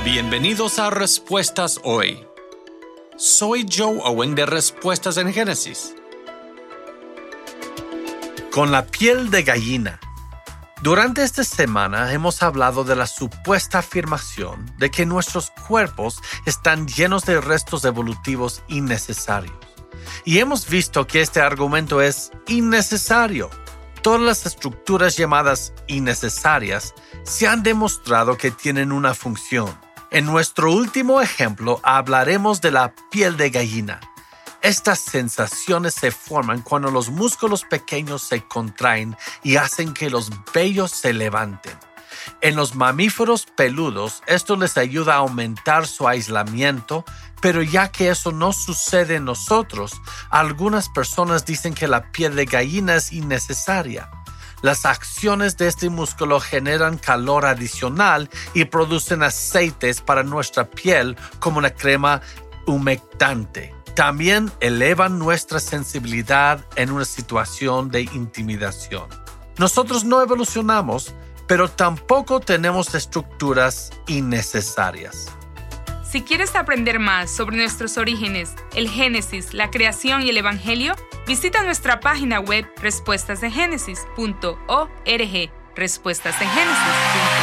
Bienvenidos a Respuestas Hoy. Soy Joe Owen de Respuestas en Génesis. Con la piel de gallina. Durante esta semana hemos hablado de la supuesta afirmación de que nuestros cuerpos están llenos de restos evolutivos innecesarios. Y hemos visto que este argumento es innecesario. Todas las estructuras llamadas innecesarias se han demostrado que tienen una función. En nuestro último ejemplo hablaremos de la piel de gallina. Estas sensaciones se forman cuando los músculos pequeños se contraen y hacen que los vellos se levanten. En los mamíferos peludos, esto les ayuda a aumentar su aislamiento, pero ya que eso no sucede en nosotros, algunas personas dicen que la piel de gallina es innecesaria. Las acciones de este músculo generan calor adicional y producen aceites para nuestra piel como una crema humectante. También elevan nuestra sensibilidad en una situación de intimidación. Nosotros no evolucionamos, pero tampoco tenemos estructuras innecesarias. Si quieres aprender más sobre nuestros orígenes, el Génesis, la creación y el Evangelio, visita nuestra página web respuestasdegénesis.org, respuestasdegénesis.org.